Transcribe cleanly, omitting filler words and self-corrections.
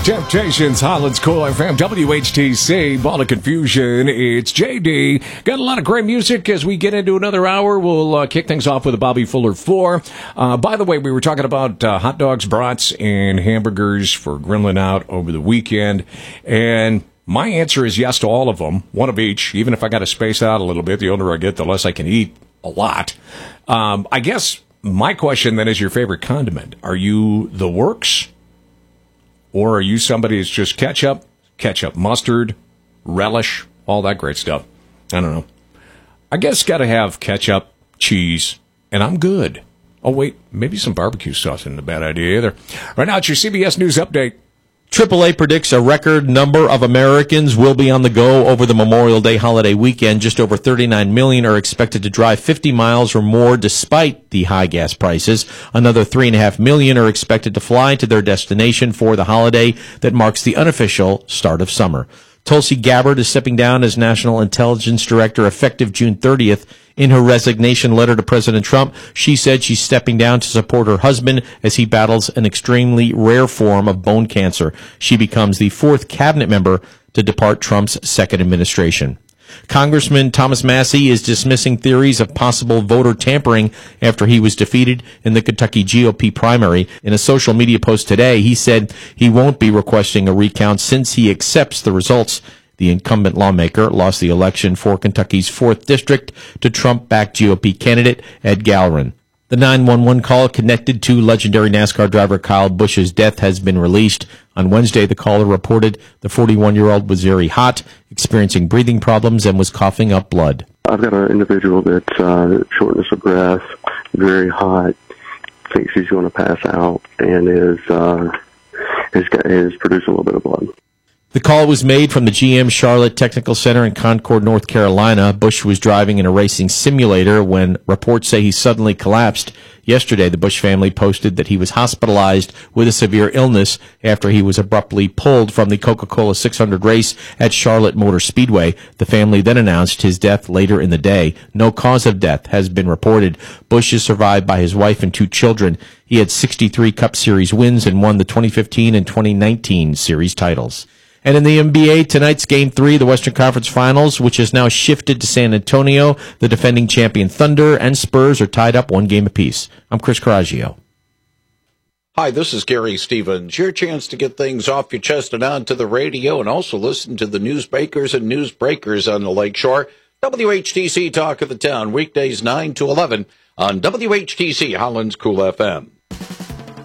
Temptations, Holland's Cool FM, WHTC, Ball of Confusion. It's JD. Got a lot of great music as we get into another hour. We'll kick things off with a Bobby Fuller 4. By the way, we were talking about hot dogs, brats, and hamburgers for grilling out over the weekend. And my answer is yes to all of them, one of each. Even if I got to space out a little bit, the older I get, the less I can eat a lot. I guess my question then is your favorite condiment. Are you the works? Or are you somebody that's just ketchup, mustard, relish, all that great stuff? I don't know. I guess got to have ketchup, cheese, and I'm good. Oh, wait, maybe some barbecue sauce isn't a bad idea either. Right now, it's your CBS News Update. AAA predicts a record number of Americans will be on the go over the Memorial Day holiday weekend. Just over 39 million are expected to drive 50 miles or more despite the high gas prices. Another 3.5 million are expected to fly to their destination for the holiday that marks the unofficial start of summer. Tulsi Gabbard is stepping down as National Intelligence Director effective June 30th. In her resignation letter to President Trump, she said she's stepping down to support her husband as he battles an extremely rare form of bone cancer. She becomes the fourth cabinet member to depart Trump's second administration. Congressman Thomas Massie is dismissing theories of possible voter tampering after he was defeated in the Kentucky GOP primary. In a social media post today, he said he won't be requesting a recount since he accepts the results. The incumbent lawmaker lost the election for Kentucky's 4th District to Trump-backed GOP candidate Ed Gallerin. The 911 call connected to legendary NASCAR driver Kyle Busch's death has been released. On Wednesday, the caller reported the 41-year-old was very hot, experiencing breathing problems, and was coughing up blood. I've got an individual that's shortness of breath, very hot, thinks he's going to pass out, and is producing a little bit of blood. The call was made from the GM Charlotte Technical Center in Concord, North Carolina. Busch was driving in a racing simulator when reports say he suddenly collapsed. Yesterday, the Busch family posted that he was hospitalized with a severe illness after he was abruptly pulled from the Coca-Cola 600 race at Charlotte Motor Speedway. The family then announced his death later in the day. No cause of death has been reported. Busch is survived by his wife and 2 children. He had 63 Cup Series wins and won the 2015 and 2019 series titles. And in the NBA, tonight's Game 3, the Western Conference Finals, which has now shifted to San Antonio. The defending champion Thunder and Spurs are tied up 1 game apiece. I'm Chris Coraggio. Hi, this is Gary Stevens. Your chance to get things off your chest and onto the radio, and also listen to the newsmakers and newsbreakers on the Lakeshore. WHTC Talk of the Town, weekdays 9 to 11 on WHTC Holland's Cool FM.